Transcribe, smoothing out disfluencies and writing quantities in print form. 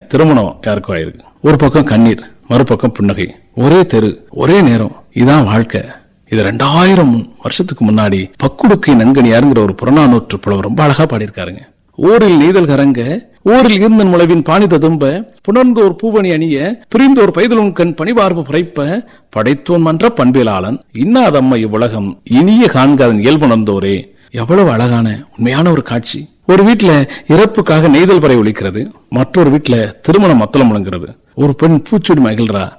திருமணம் யாருக்கும் ஆயிருக்கு. ஒரு பக்கம் கண்ணீர், மறுபக்கம் புன்னகை, ஒரே தெரு, ஒரே நேரம். இதான் வாழ்க்கை. இது 2000 வருஷத்துக்கு முன்னாடி பக்குடுக்கை நன்கணியாருங்கிற ஒரு புறநானூற்று புலவர் ரொம்ப அழகா பாடியிருக்காருங்க. ஊரில் நெய்தல் கரங்க, ஊரில் ஈர்ந்தன் முளைவின் பாணி ததும்ப, புணர்ந்தோர் பூவணி அணிய, பிரிந்தோர் பைதலும் கண் பணிபார்பு புரைப்ப, படைத்தோன் மன்ற பண்பிலாளன் இன்னாதம்மை இவ்வுலகம் இனிய காண்காதன் இயல்புணர்ந்தோரே. எவ்வளவு அழகான உண்மையான ஒரு காட்சி. ஒரு வீட்டுல இறப்புக்காக நெய்தல் பறை ஒலிக்கிறது, மற்றொரு வீட்டுல திருமண மத்தளம் முழங்குறது. ஒரு பெண் பூச்சொடி மகிழ்றா,